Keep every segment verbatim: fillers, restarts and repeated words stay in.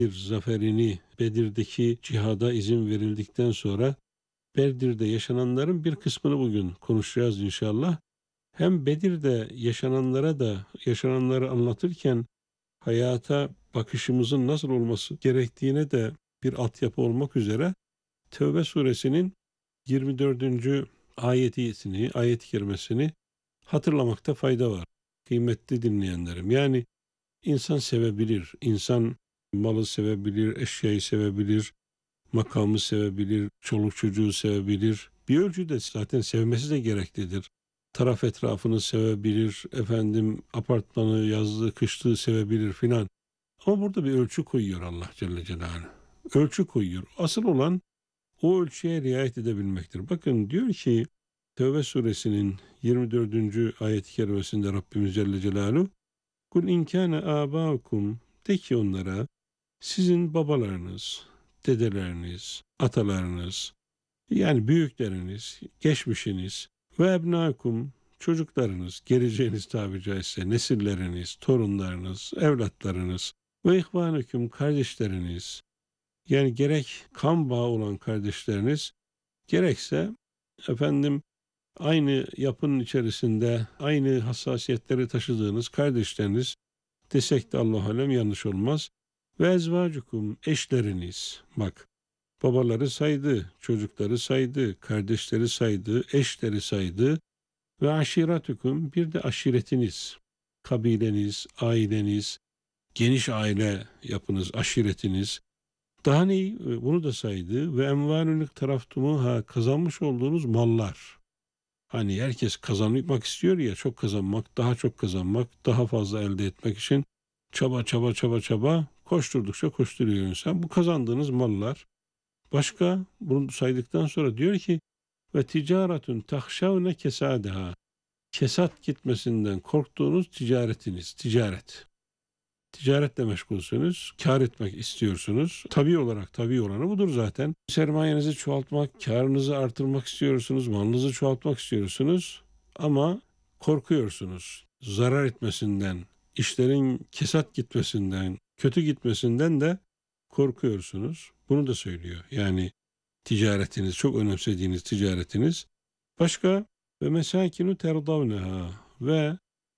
zaferini, Bedir'deki cihada izin verildikten sonra Bedir'de yaşananların bir kısmını bugün konuşacağız inşallah. Hem Bedir'de yaşananlara da yaşananları anlatırken hayata bakışımızın nasıl olması gerektiğine de bir altyapı olmak üzere Tevbe suresinin yirmi dördüncü ayetini, ayet-i kerimesini hatırlamakta fayda var. Kıymetli dinleyenlerim. Yani insan sevebilir, insan malı sevebilir, eşyayı sevebilir, makamı sevebilir, çoluk çocuğu sevebilir. Bir ölçüde zaten sevmesi de gereklidir. Taraf etrafını sevebilir, efendim apartmanı, yazlığı, kışlığı sevebilir filan. Ama burada bir ölçü koyuyor Allah Celle Celaluhu. Ölçü koyuyor. Asıl olan o ölçüye riayet edebilmektir. Bakın diyor ki Tevbe suresinin yirmi dördüncü ayet-i kerimesinde Rabbimiz Celle Celaluhu Kul inkâne âbâukum de ki onlara sizin babalarınız, dedeleriniz, atalarınız, yani büyükleriniz, geçmişiniz ve ebnâkum çocuklarınız, geleceğiniz tabiri caizse nesilleriniz, torunlarınız, evlatlarınız ve ihvanüküm kardeşleriniz, yani gerek kan bağı olan kardeşleriniz, gerekse efendim aynı yapının içerisinde aynı hassasiyetleri taşıdığınız kardeşleriniz desek de Allah alem yanlış olmaz. Ve ezvacukum eşleriniz. Bak babaları saydı, çocukları saydı, kardeşleri saydı, eşleri saydı. Ve aşiratukum bir de aşiretiniz. Kabileniz, aileniz, geniş aile yapınız, aşiretiniz. Daha ne? Bunu da saydı. Ve emvalünük taraftumuha kazanmış olduğunuz mallar. Hani herkes kazanmak istiyor ya, çok kazanmak, daha çok kazanmak, daha fazla elde etmek için çaba çaba çaba çaba koşturdukça koşturuyor insan. Bu kazandığınız mallar. Başka bunu saydıktan sonra diyor ki ve ticaretun tahşavne kesadeha. Kesat gitmesinden korktuğunuz ticaretiniz, ticaret. Ticaretle meşgulsünüz, kar etmek istiyorsunuz. Tabii olarak tabii olanı budur zaten. Sermayenizi çoğaltmak, karınızı artırmak istiyorsunuz, malınızı çoğaltmak istiyorsunuz ama korkuyorsunuz. Zarar etmesinden, işlerin kesat gitmesinden, kötü gitmesinden de korkuyorsunuz. Bunu da söylüyor. Yani ticaretiniz, çok önemsediğiniz ticaretiniz. Başka ve mesakinu terdavneha ve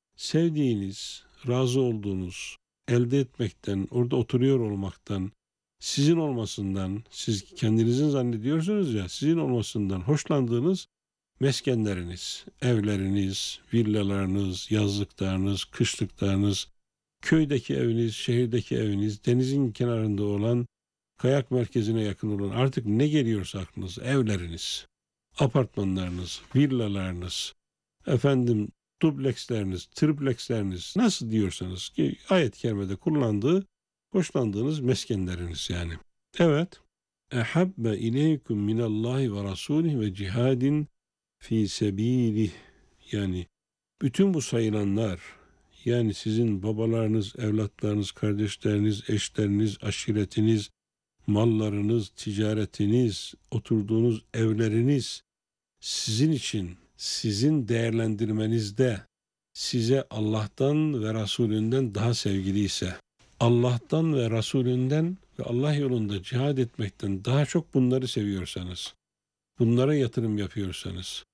sevdiğiniz, razı olduğunuz, elde etmekten, orada oturuyor olmaktan, sizin olmasından, siz kendinizin zannediyorsunuz ya, sizin olmasından hoşlandığınız meskenleriniz, evleriniz, villalarınız, yazlıklarınız, kışlıklarınız, köydeki eviniz, şehirdeki eviniz, denizin kenarında olan, kayak merkezine yakın olan artık ne geliyorsa aklınıza, evleriniz, apartmanlarınız, villalarınız, efendim dubleksleriniz, tripleksleriniz nasıl diyorsanız ki ayet-i kerimede kullandığı hoşlandığınız meskenleriniz yani. Evet. Ehabbe ileykum minallahi ve rasulih ve cihadin fi sebilih. Yani bütün bu sayılanlar, yani sizin babalarınız, evlatlarınız, kardeşleriniz, eşleriniz, aşiretiniz, mallarınız, ticaretiniz, oturduğunuz evleriniz sizin için, sizin değerlendirmenizde size Allah'tan ve Resulünden daha sevgiliyse, Allah'tan ve Resulünden ve Allah yolunda cihad etmekten daha çok bunları seviyorsanız, bunlara yatırım yapıyorsanız,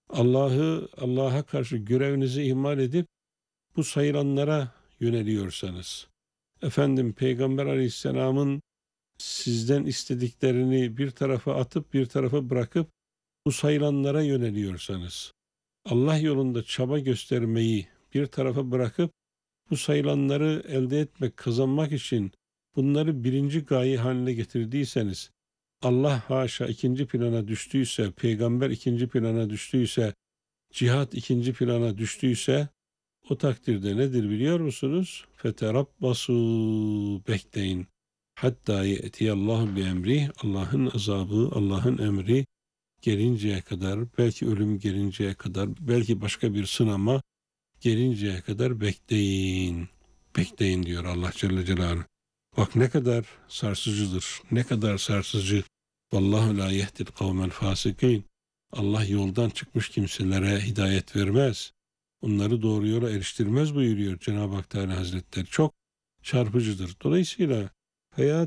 Allah'ı Allah'a karşı görevinizi ihmal edip bu sayılanlara yöneliyorsanız, efendim Peygamber Aleyhisselam'ın sizden istediklerini bir tarafa atıp bir tarafa bırakıp bu sayılanlara yöneliyorsanız, Allah yolunda çaba göstermeyi bir tarafa bırakıp bu sayılanları elde etmek, kazanmak için bunları birinci gaye haline getirdiyseniz, Allah haşa ikinci plana düştüyse, peygamber ikinci plana düştüyse, cihat ikinci plana düştüyse, o takdirde nedir biliyor musunuz? Feterabbasu bekleyin. Hatta ye'tiyallahu bi emri, Allah'ın azabı, Allah'ın emri gelinceye kadar, belki ölüm gelinceye kadar, belki başka bir sınama gelinceye kadar bekleyin. Bekleyin diyor Allah Celle Celaluhu. Bak ne kadar sarsıcıdır, ne kadar sarsıcı. Vallahu la yehdil kavmel fasikin. Allah yoldan çıkmış kimselere hidayet vermez. Onları doğru yola eriştirmez buyuruyor Cenab-ı Hak Teala Hazretleri. Çok çarpıcıdır. Dolayısıyla veya